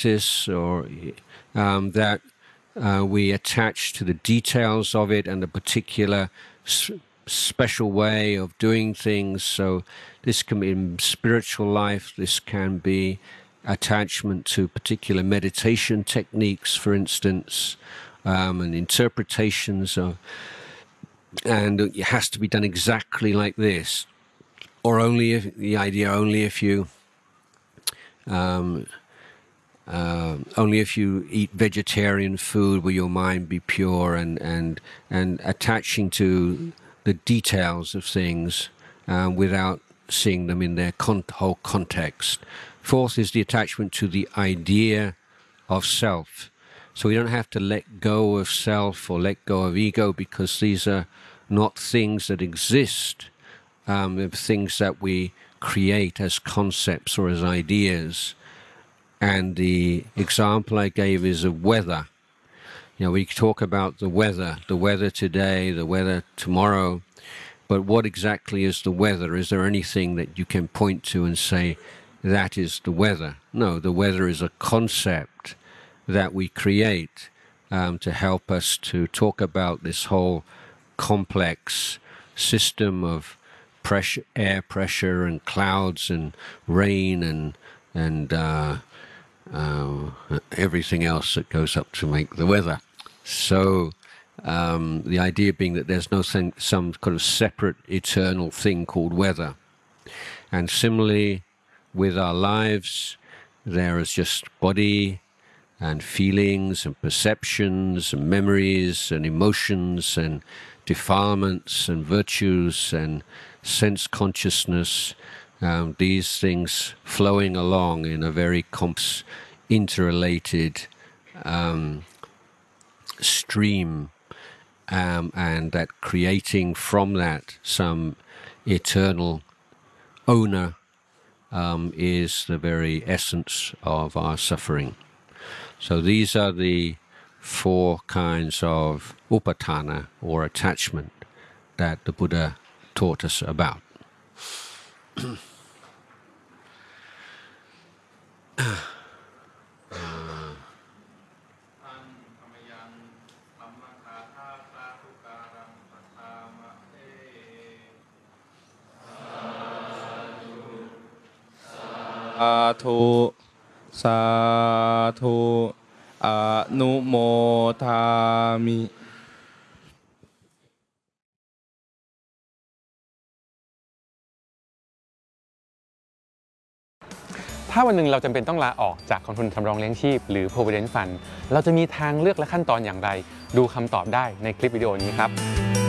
practice or that we attach to the details of it and the particular special way of doing things. So this can be in spiritual life, this can be attachment to particular meditation techniques, for instance, and interpretations of, and it has to be done exactly like this, or only if the idea only if you eat vegetarian food will your mind be pure, and attaching to the details of things without seeing them in their whole context. Fourth is the attachment to the idea of self. So we don't have to let go of self or let go of ego, because these are not things that exist. They're things that we create as concepts or as ideas. And the example I gave is of weather. You know, we talk about the weather today, the weather tomorrow, but what exactly is the weather? Is there anything that you can point to and say, that is the weather? No, the weather is a concept that we create to help us to talk about this whole complex system of pressure, air pressure and clouds and rain and everything else that goes up to make the weather. So the idea being that there's some kind of separate eternal thing called weather. And similarly with our lives, there is just body and feelings and perceptions and memories and emotions and defilements and virtues and sense consciousness, these things flowing along in a very interrelated stream, and that creating from that some eternal owner is the very essence of our suffering. So these are the four kinds of upatana, or attachment, that the Buddha taught us about. Sadhu, sadhu, anumodami. ถ้าวันหนึ่งเราจำเป็นต้องลาออกจากกองทุนสำรองเลี้ยงชีพหรือ Provident Fund เราจะมีทางเลือกและขั้นตอนอย่างไรดูคำตอบได้ในคลิปวิดีโอนี้ครับ